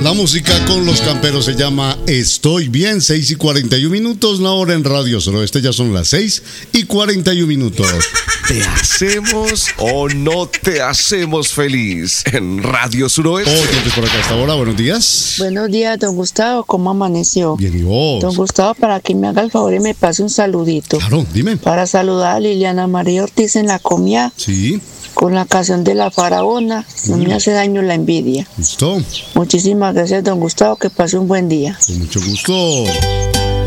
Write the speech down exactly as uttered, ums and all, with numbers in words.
La música con los camperos se llama Estoy Bien, seis y cuarenta y un minutos, la hora en Radio Suroeste, ya son las seis y cuarenta y un minutos. ¿Te hacemos o no te hacemos feliz en Radio Suroeste? Oye, por acá a esta hora, buenos días. Buenos días, don Gustavo, ¿cómo amaneció? Bien, ¿y vos? Don Gustavo, para que me haga el favor y me pase un saludito. Claro, dime. Para saludar a Liliana María Ortiz en la comida. Sí. Con la canción de La Faraona, no mm. me hace daño la envidia. Listo. Muchísimas gracias, don Gustavo, que pase un buen día. Con mucho gusto.